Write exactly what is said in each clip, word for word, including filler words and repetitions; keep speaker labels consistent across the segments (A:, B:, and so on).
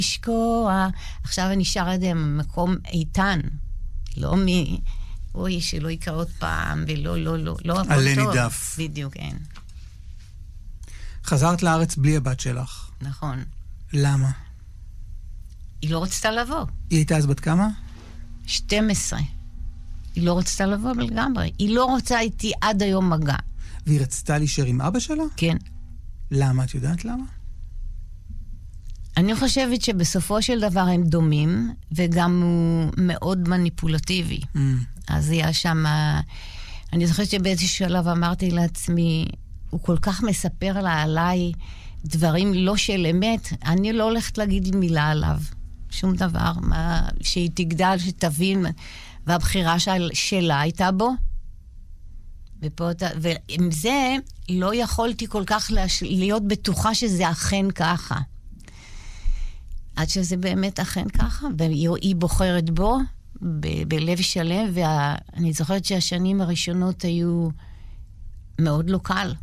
A: לשקוע. עכשיו אני שרה את זה במקום איתן. לא מ... אוי, שלא יקרה עוד פעם, ולא, לא, לא, לא, הכל טוב.
B: עלה נידף.
A: בדיוק, כן.
B: חזרת לארץ בלי הבת שלך.
A: נכון.
B: למה?
A: היא לא רצתה לבוא.
B: היא הייתה אז בת כמה?
A: שתים עשרה. היא לא רצתה לבוא לגמרי. היא לא רוצה איתי עד היום מגע.
B: והיא רצתה להישאר עם אבא שלה?
A: כן.
B: למה? את יודעת למה?
A: אני חושבת שבסופו של דבר הם דומים, וגם הוא מאוד מניפולטיבי. Mm. אז היה שם... אני זוכרת שבאיזשהו שלב אמרתי לעצמי, הוא כל כך מספר לה עליי דברים לא של אמת, אני לא הולכת להגיד מילה עליו. שום דבר. מה, שהיא תגדל, שתבין, והבחירה של, שלה הייתה בו. ופה, ועם זה לא יכולתי כל כך לש... להיות בטוחה שזה אכן ככה. עד שזה באמת אכן ככה, והיא בוחרת בו ב- בלב שלם, ואני זוכרת שהשנים הראשונות היו מאוד לא קל.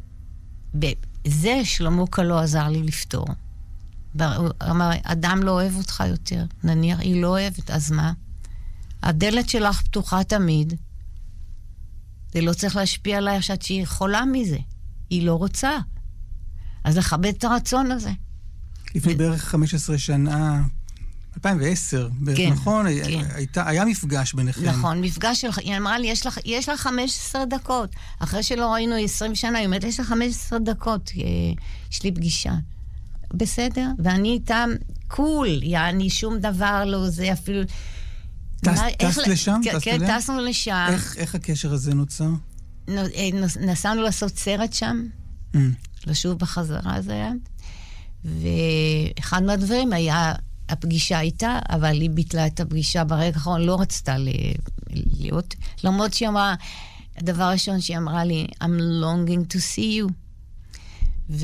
A: בזה שלמה קלו עזר לי לפתור. הוא אמר, אדם לא אוהב אותך יותר, נניח, היא לא אוהבת, אז מה? הדלת שלך פתוחה תמיד, זה לא צריך להשפיע עליי שאת שהיא חולה מזה, היא לא רוצה. אז לכבד את הרצון הזה.
B: לפני בערך חמש עשרה שנה, אלפיים ועשר, בערך,
A: כן,
B: נכון?
A: כן.
B: הייתה, היה מפגש ביניכם.
A: נכון, מפגש שלך, היא אמרה לי, יש לך, יש לך חמש עשרה דקות. אחרי שלא ראינו עשרים שנה, היא אומרת, יש לך חמש עשרה דקות, יש לי פגישה. בסדר? ואני איתם קול, יעני שום דבר לא, זה אפילו...
B: טסת לשם?
A: כן, טסנו לשם.
B: איך הקשר הזה נוצר?
A: נסענו לעשות סרט שם, לשוב בחזרה זה היה. ואחד מהדברים היה הפגישה איתה, אבל היא ביטלה את הפגישה ברגע האחרון, לא רצתה להיות. למרות שהיא אמרה, הדבר הראשון שהיא אמרה לי, I'm longing to see you. ו...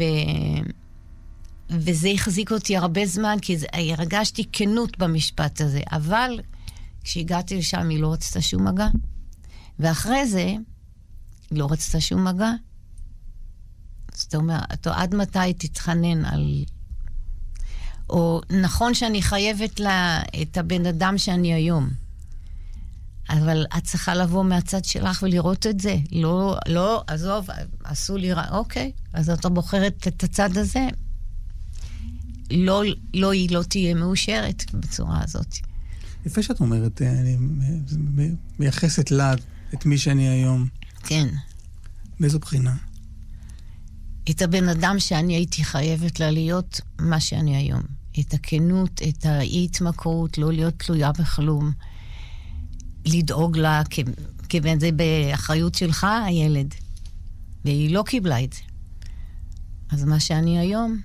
A: וזה החזיק אותי הרבה זמן, כי הרגשתי כנות במשפט הזה. אבל כשהגעתי לשם, היא לא רצתה שום מגע. ואחרי זה, היא לא רצתה שום מגע. זאת אומרת, עד מתי תתחנן על... או נכון שאני חייבת לה את הבן אדם שאני היום. אבל את צריכה לבוא מהצד שלך ולראות את זה. לא, לא, עזוב, עשו לי רע. אוקיי, אז אתה בוחרת את הצד הזה. לא, לא, היא לא תהיה מאושרת בצורה הזאת.
B: יפה שאת אומרת, אני מייחסת לה את מי שאני היום.
A: כן.
B: באיזו בחינה?
A: את הבן אדם שאני הייתי חייבת לה להיות מה שאני היום. את הכנות, את האי-התמכרות, לא להיות תלויה בכלום. לדאוג לה, כיוון זה באחריות שלך, הילד. והיא לא קיבלה את זה. אז מה שאני היום,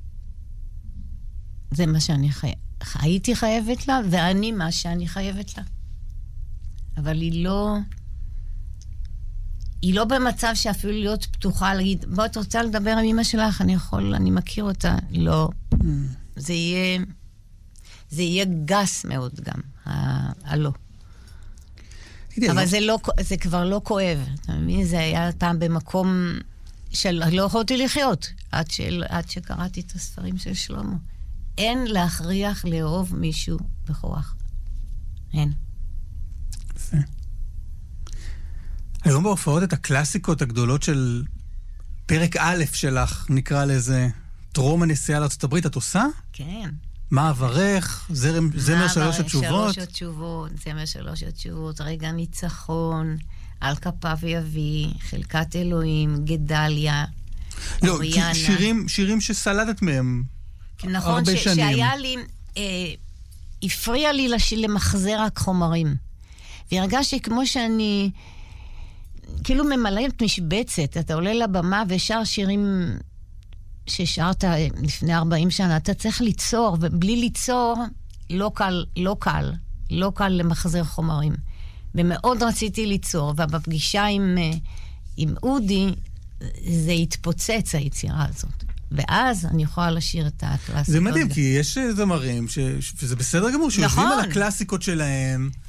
A: זה מה שאני חי... הייתי חייבת לה, ואני מה שאני חייבת לה. אבל היא לא... היא לא במצב שאפילו להיות פתוחה, להגיד, בוא, את רוצה לדבר עם אמא שלך, אני יכול, אני מכיר אותה. לא. Mm. זה יהיה... זה יהיה גס מאוד גם, ה... הלא. אבל לא... זה, לא, זה כבר לא כואב. אתה מבין? זה היה פעם במקום של... לא יכולתי לחיות, עד, של... עד שקראתי את הספרים של שלמה. אין להכריח לאהוב מישהו בכוח. אין.
B: יפה. היום בהופעות את הקלאסיקות הגדולות של פרק א' שלך, נקרא לזה, טרום הנסיעה לארצות הברית, את עושה?
A: כן.
B: מה עברך? זרם, זמר שלוש התשובות?
A: שלוש התשובות, זמר שלוש התשובות, רגע ניצחון, על כפיו יביא, חלקת אלוהים, גדליה,
B: לא,
A: אוריאנה.
B: שירים, שירים שסלדת מהם
A: נכון,
B: הרבה
A: ש-
B: שנים.
A: שהיה לי, אה, הפריע לי לש- למחזר רק חומרים. והרגשתי כמו שאני... כאילו ממלאת משבצת, אתה עולה לבמה ושר שירים ששרת לפני ארבעים שנה, אתה צריך ליצור, ובלי ליצור לא קל, לא קל, לא קל למחזר חומרים. ומאוד רציתי ליצור, ובפגישה עם, עם אודי, זה התפוצץ היצירה הזאת. ואז אני יכולה לשיר את הקלאסיקות.
B: זה מדהים, כי יש זמרים, ש... וזה בסדר גמור, שיושבים
A: נכון.
B: על הקלאסיקות שלהם,